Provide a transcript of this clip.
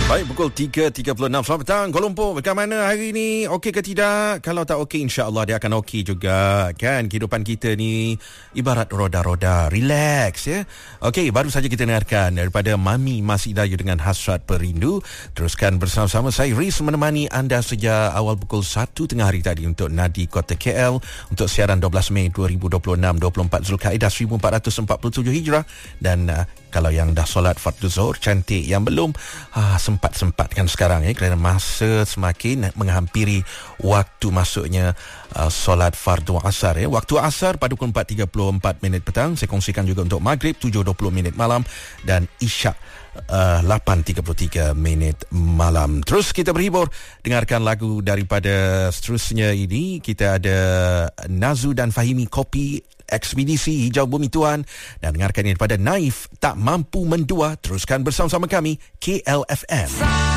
Baik, pukul 3.36. Selamat petang Kuala Lumpur. Bagaimana hari ni? Okey ke tidak? Kalau tak okey, insya-Allah dia akan okey juga. Kan kehidupan kita ni ibarat roda-roda. Relax ya. Okey, baru saja kita dengarkan daripada Mami Mas Hidayah dengan Hasrat Perindu. Teruskan bersama-sama saya Riz menemani anda sejak awal pukul 1 tengah hari tadi untuk Nadi Kota KL untuk siaran 12 Mei 2026, 24 Zulkaidah 1447 Hijrah. Dan kalau yang dah solat fardu zuhur cantik, yang belum sempat-sempatkan sekarang ya, kerana masa semakin menghampiri waktu masuknya solat fardu asar ya. Waktu asar pada pukul 4.34 petang. Saya kongsikan juga untuk maghrib 7.20 malam dan isyak 8.33 malam. Terus kita berhibur dengarkan lagu daripada seterusnya ini. Kita ada Nazu dan Fahimi, Kopi Ekspedisi Hijau Bumi Tuan, dan dengarkan ini daripada Naif, Tak Mampu Mendua. Teruskan bersama-sama kami KLFM.